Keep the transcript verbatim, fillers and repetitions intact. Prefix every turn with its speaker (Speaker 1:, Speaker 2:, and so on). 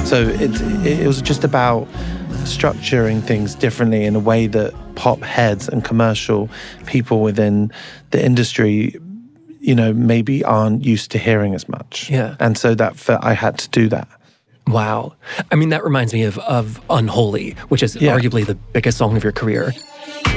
Speaker 1: So it, it was just about structuring things differently in a way that pop heads and commercial people within the industry, you know, maybe aren't used to hearing as much.
Speaker 2: Yeah.
Speaker 1: And so that I had to do that.
Speaker 2: Wow. I mean, that reminds me of, of Unholy, which is
Speaker 1: Yeah.
Speaker 2: arguably the biggest song of your career.